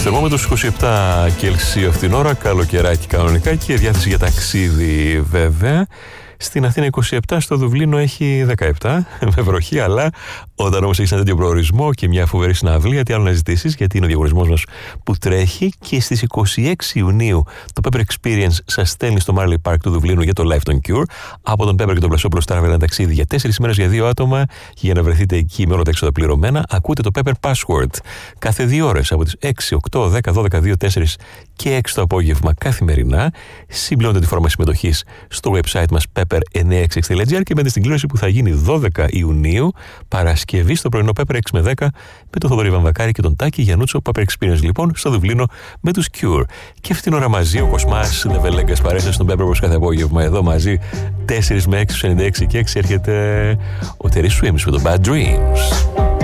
Θερμόμετρος 27 Κελσίου αυτήν την ώρα, καλοκαιράκι κανονικά και διάθεση για ταξίδι βέβαια. Στην Αθήνα 27, στο Δουβλίνο έχει 17 με βροχή, αλλά όταν όμως έχεις ένα τέτοιο προορισμό και μια φοβερή συναυλία, τι άλλο να ζητήσεις, γιατί είναι ο διαγωνισμός μας που τρέχει. Και στις 26 Ιουνίου το Pepper Experience σας στέλνει στο Marley Park του Δουβλίνου για το Live των Cure. Από τον Pepper και τον Πλασόπουλο Travel ένα ταξίδι για 4 ημέρες για 2 άτομα. Και για να βρεθείτε εκεί με όλα τα έξοδα πληρωμένα, ακούτε το Pepper Password κάθε 2 ώρες από τις 6, 8, 10, 12, 2, 4 και 6 το απόγευμα καθημερινά. Συμπληρώνετε τη φόρμα συμμετοχής στο website μας pepper966.gr και μπαίνετε στην κλήρωση που θα γίνει 12 Ιουνίου, Παρασκευή, στο πρωινό Pepper 6 με 10 με τον Θοδωρή Βαμβακάρη και τον Τάκη Γιαννούτσο. Pepper Experience λοιπόν στο Δουβλίνο με τους Cure. Και αυτήν την ώρα μαζί ο Κοσμάς Νεβελέγκας παρέσταση στον Pepper όπως κάθε απόγευμα εδώ μαζί 4 με 6, 96 και 6 έρχεται ο Terry Swims με το Bad Dreams.